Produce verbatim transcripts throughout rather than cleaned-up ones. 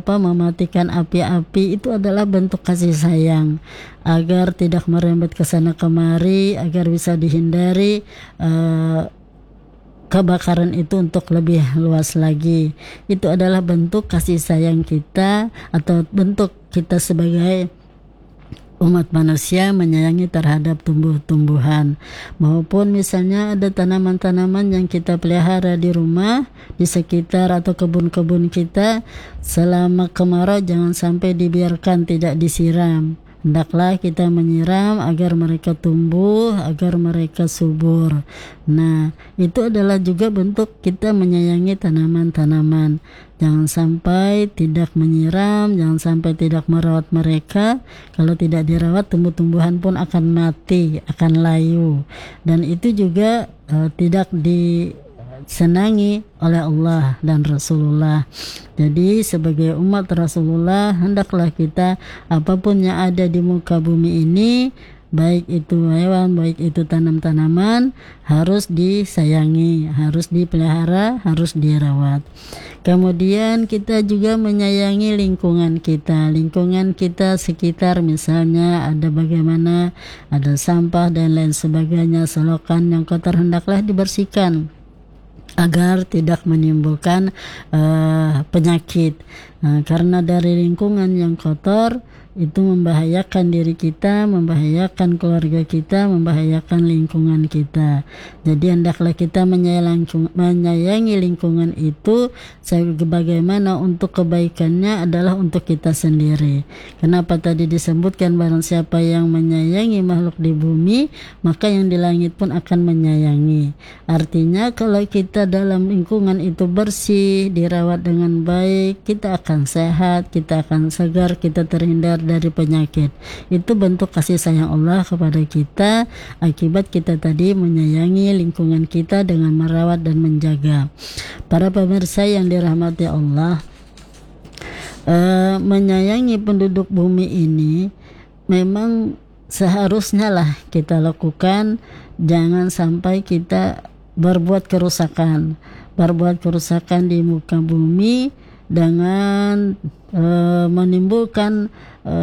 apa mematikan api-api itu adalah bentuk kasih sayang agar tidak merembet ke sana kemari, agar bisa dihindari uh, kebakaran itu untuk lebih luas lagi. Itu adalah bentuk kasih sayang kita atau bentuk kita sebagai umat manusia menyayangi terhadap tumbuh-tumbuhan, maupun misalnya ada tanaman-tanaman yang kita pelihara di rumah, di sekitar atau kebun-kebun kita, selama kemarau jangan sampai dibiarkan tidak disiram. Hendaklah kita menyiram agar mereka tumbuh, agar mereka subur. Nah, itu adalah juga bentuk kita menyayangi tanaman-tanaman. Jangan sampai tidak menyiram, jangan sampai tidak merawat mereka. Kalau tidak dirawat, tumbuh-tumbuhan pun akan mati, akan layu. Dan itu juga uh, tidak di senangi oleh Allah dan Rasulullah. Jadi sebagai umat Rasulullah, hendaklah kita apapun yang ada di muka bumi ini, baik itu hewan, baik itu tanam-tanaman, harus disayangi, harus dipelihara, harus dirawat. Kemudian kita juga menyayangi lingkungan kita, lingkungan kita sekitar, misalnya ada bagaimana, ada sampah dan lain sebagainya, selokan yang kotor hendaklah dibersihkan agar tidak menimbulkan uh, penyakit. Nah, karena dari lingkungan yang kotor itu membahayakan diri kita, membahayakan keluarga kita, membahayakan lingkungan kita. Jadi hendaklah kita menyayangi lingkungan itu sebagaimana untuk kebaikannya adalah untuk kita sendiri. Kenapa tadi disebutkan barang siapa yang menyayangi makhluk di bumi, maka yang di langit pun akan menyayangi. Artinya kalau kita dalam lingkungan itu bersih, dirawat dengan baik, kita akan sehat, kita akan segar, kita terhindar dari penyakit. Itu bentuk kasih sayang Allah kepada kita akibat kita tadi menyayangi lingkungan kita dengan merawat dan menjaga. Para pemirsa yang dirahmati Allah, uh, menyayangi penduduk bumi ini memang seharusnya lah kita lakukan. Jangan sampai kita berbuat kerusakan berbuat kerusakan di muka bumi dengan e, menimbulkan e,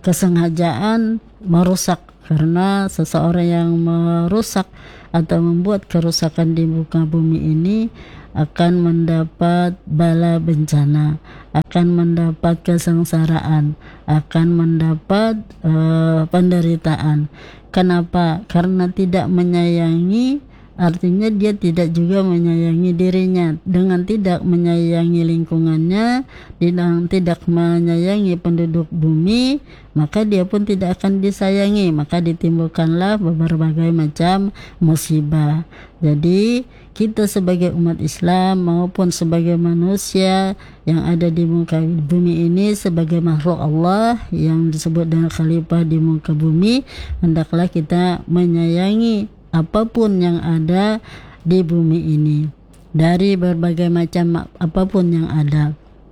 kesengajaan merusak, karena seseorang yang merusak atau membuat kerusakan di muka bumi ini akan mendapat bala bencana, akan mendapat kesengsaraan, akan mendapat e, penderitaan. Kenapa? Karena tidak menyayangi, artinya dia tidak juga menyayangi dirinya. Dengan tidak menyayangi lingkungannya, dengan tidak menyayangi penduduk bumi, maka dia pun tidak akan disayangi, maka ditimbulkanlah berbagai macam musibah. Jadi kita sebagai umat Islam maupun sebagai manusia yang ada di muka bumi ini, sebagai makhluk Allah yang disebut dengan khalifah di muka bumi, hendaklah kita menyayangi apapun yang ada di bumi ini, dari berbagai macam apapun yang ada.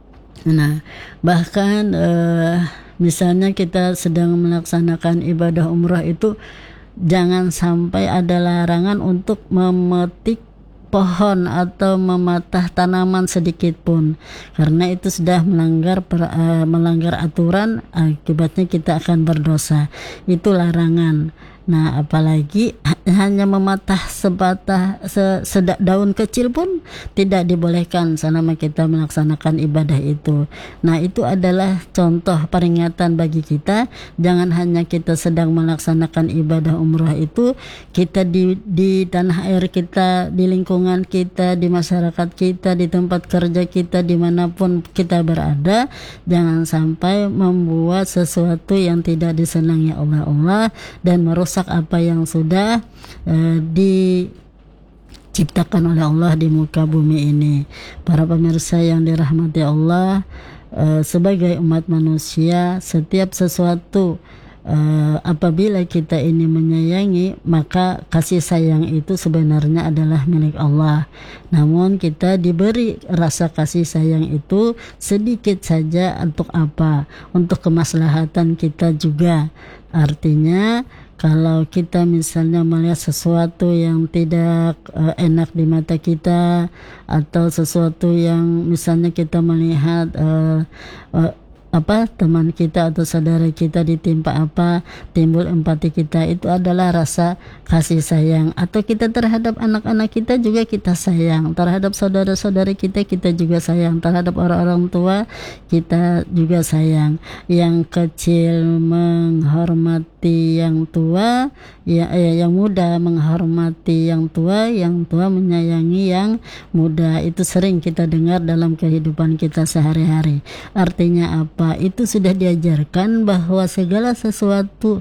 Nah, bahkan eh, misalnya kita sedang melaksanakan ibadah umrah itu, jangan sampai ada larangan untuk memetik pohon atau mematah tanaman sedikit pun, karena itu sudah melanggar per, uh, melanggar aturan, akibatnya kita akan berdosa. Itu larangan. Nah, apalagi hanya mematah sebatah se, sedak daun kecil pun tidak dibolehkan selama kita melaksanakan ibadah itu. Nah, itu adalah contoh peringatan bagi kita. Jangan hanya kita sedang melaksanakan ibadah umrah itu, kita di, di tanah air kita, di lingkungan kita, di masyarakat kita, di tempat kerja kita, dimanapun kita berada, jangan sampai membuat sesuatu yang tidak disenangi oleh Allah dan merusak apa yang sudah uh, diciptakan oleh Allah di muka bumi ini. Para pemirsa yang dirahmati Allah, uh, sebagai umat manusia, setiap sesuatu uh, apabila kita ini menyayangi, maka kasih sayang itu sebenarnya adalah milik Allah. Namun kita diberi rasa kasih sayang itu sedikit saja. Untuk apa? Untuk kemaslahatan kita juga. Artinya kalau kita misalnya melihat sesuatu yang tidak uh, enak di mata kita, atau sesuatu yang misalnya kita melihat uh, uh, apa teman kita atau saudara kita ditimpa apa, timbul empati kita, itu adalah rasa kasih sayang. Atau kita terhadap anak-anak kita juga kita sayang, terhadap saudara-saudari kita kita juga sayang, terhadap orang-orang tua kita juga sayang. Yang kecil menghormati yang tua, ya, eh, yang muda menghormati yang tua, yang tua menyayangi yang muda. Itu sering kita dengar dalam kehidupan kita sehari-hari. Artinya apa? Itu sudah diajarkan bahwa segala sesuatu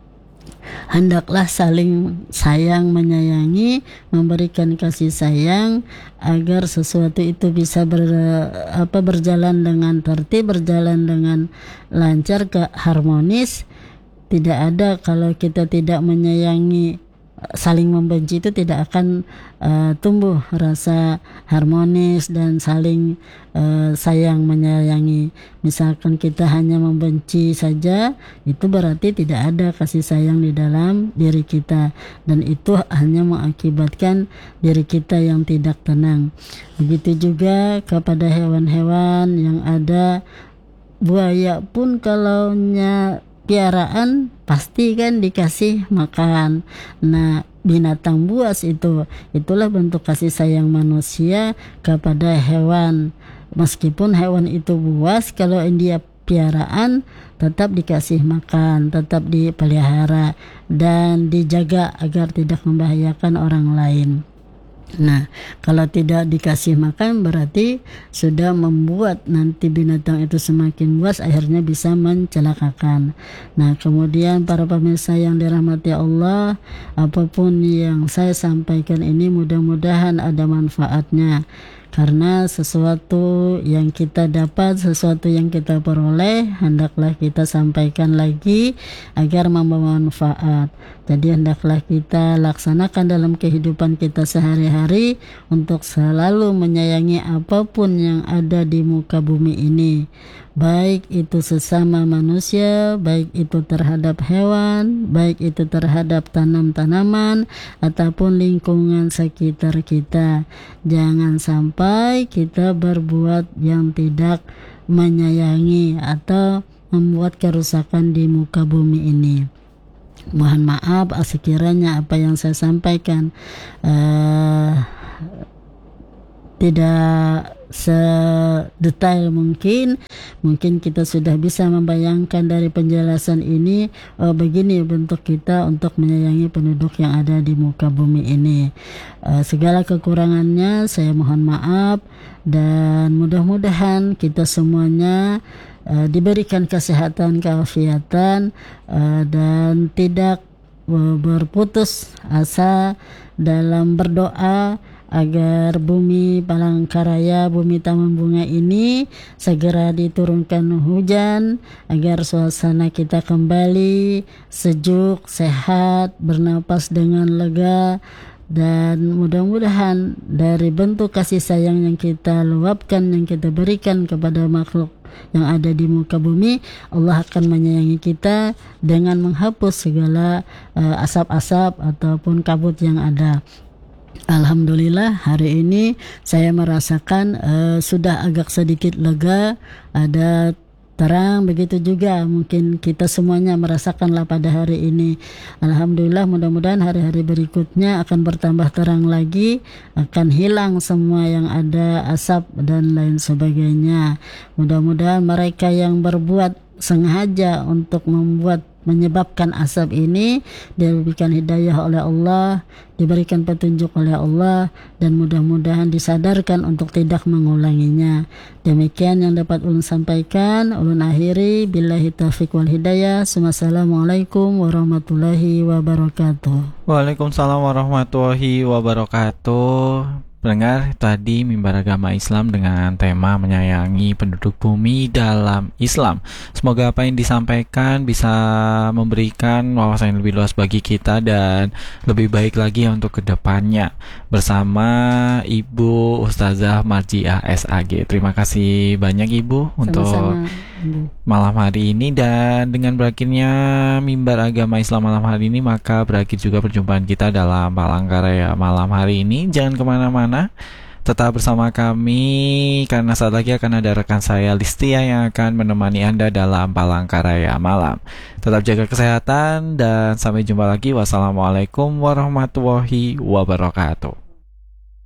hendaklah saling sayang, menyayangi, memberikan kasih sayang, agar sesuatu itu bisa ber, apa, berjalan dengan tertib, berjalan dengan lancar, ke harmonis. Tidak ada kalau kita tidak menyayangi, saling membenci, itu tidak akan uh, tumbuh rasa harmonis dan saling uh, sayang menyayangi. Misalkan kita hanya membenci saja, itu berarti tidak ada kasih sayang di dalam diri kita, dan itu hanya mengakibatkan diri kita yang tidak tenang. Begitu juga kepada hewan-hewan yang ada. Buaya pun kalau nya piaraan pasti kan dikasih makan. Nah, binatang buas itu itulah bentuk kasih sayang manusia kepada hewan. Meskipun hewan itu buas, kalau dia piaraan tetap dikasih makan, tetap dipelihara dan dijaga agar tidak membahayakan orang lain. Nah, kalau tidak dikasih makan berarti sudah membuat nanti binatang itu semakin buas, akhirnya bisa mencelakakan. Nah, kemudian para pemirsa yang dirahmati Allah, apapun yang saya sampaikan ini mudah-mudahan ada manfaatnya. Karena sesuatu yang kita dapat, sesuatu yang kita peroleh, hendaklah kita sampaikan lagi agar membawa manfaat. Jadi hendaklah kita laksanakan dalam kehidupan kita sehari-hari untuk selalu menyayangi apapun yang ada di muka bumi ini. Baik itu sesama manusia, baik itu terhadap hewan, baik itu terhadap tanam-tanaman, ataupun lingkungan sekitar kita. Jangan sampai kita berbuat yang tidak menyayangi atau membuat kerusakan di muka bumi ini. Mohon maaf sekiranya apa yang saya sampaikan uh, tidak sedetail mungkin. Mungkin kita sudah bisa membayangkan dari penjelasan ini, oh begini bentuk kita untuk menyayangi penduduk yang ada di muka bumi ini. Uh, segala kekurangannya saya mohon maaf, dan mudah-mudahan kita semuanya uh, diberikan kesehatan, keafiatan, uh, dan tidak uh, berputus asa dalam berdoa agar bumi Palangkaraya, bumi Taman Bunga ini segera diturunkan hujan, agar suasana kita kembali sejuk, sehat, bernapas dengan lega, dan mudah-mudahan dari bentuk kasih sayang yang kita luapkan, yang kita berikan kepada makhluk yang ada di muka bumi, Allah akan menyayangi kita dengan menghapus segala uh, asap-asap ataupun kabut yang ada. Alhamdulillah hari ini saya merasakan uh, sudah agak sedikit lega, ada terang. Begitu juga mungkin kita semuanya merasakanlah pada hari ini. Alhamdulillah, mudah-mudahan hari-hari berikutnya akan bertambah terang lagi, akan hilang semua yang ada asap dan lain sebagainya. Mudah-mudahan mereka yang berbuat sengaja untuk membuat menyebabkan asap ini diberikan hidayah oleh Allah, diberikan petunjuk oleh Allah, dan mudah-mudahan disadarkan untuk tidak mengulanginya. Demikian yang dapat ulun sampaikan. Ulun akhiri billahi taufiq wal hidayah. Wassalamualaikum warahmatullahi wabarakatuh. Waalaikumsalam warahmatullahi wabarakatuh. Pendengar, tadi Mimbar Agama Islam dengan tema menyayangi penduduk bumi dalam Islam. Semoga apa yang disampaikan bisa memberikan wawasan yang lebih luas bagi kita dan lebih baik lagi untuk kedepannya. Bersama Ibu Ustazah Marjiah S A G. Terima kasih banyak Ibu untuk Sama-sama, Ibu. malam hari ini. Dan dengan berakhirnya Mimbar Agama Islam malam hari ini, maka berakhir juga perjumpaan kita dalam Palangkaraya malam hari ini. Jangan kemana-mana, tetap bersama kami karena saat lagi akan ada rekan saya Listia yang akan menemani Anda dalam Palangkaraya malam. Tetap jaga kesehatan dan sampai jumpa lagi. Wassalamualaikum warahmatullahi wabarakatuh.